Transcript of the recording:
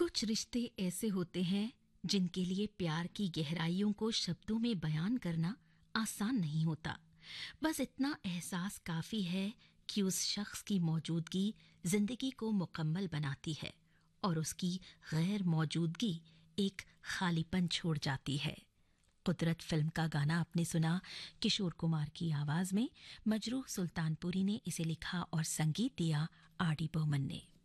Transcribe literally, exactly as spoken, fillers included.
कुछ रिश्ते ऐसे होते हैं जिनके लिए प्यार की गहराइयों को शब्दों में बयान करना आसान नहीं होता। बस इतना एहसास काफी है कि उस शख्स की मौजूदगी जिंदगी को मुकम्मल बनाती है और उसकी गैर मौजूदगी एक खालीपन छोड़ जाती है। कुदरत फिल्म का गाना आपने सुना किशोर कुमार की आवाज में। मजरूह सुल्तानपुरी ने इसे लिखा और संगीत दिया आर डी बर्मन ने।